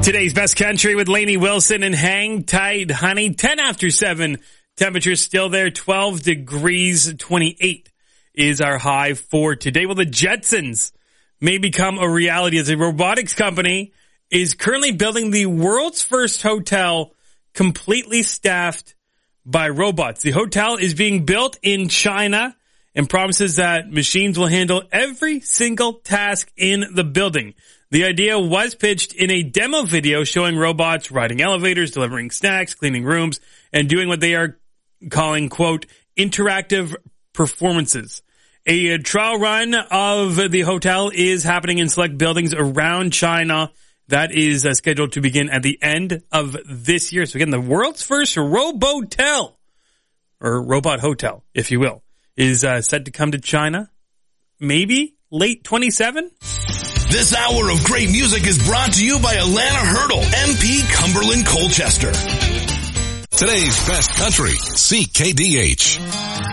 Today's Best Country with Lainey Wilson and Hang Tight Honey. 10 after 7. Temperature still there. 12 degrees. 28 is our high for today. Well, the Jetsons may become a reality as a robotics company is currently building the world's first hotel completely staffed by robots. The hotel is being built in China and promises that machines will handle every single task in the building. The idea was pitched in a demo video showing robots riding elevators, delivering snacks, cleaning rooms, and doing what they are calling, quote, interactive performances. A trial run of the hotel is happening in select buildings around China. That is scheduled to begin at the end of this year. So again, the world's first robotel, or robot hotel, if you will, is set to come to China. Maybe late 27? This hour of great music is brought to you by Alana Hurdle, MP Cumberland Colchester. Today's Best Country, CKDH.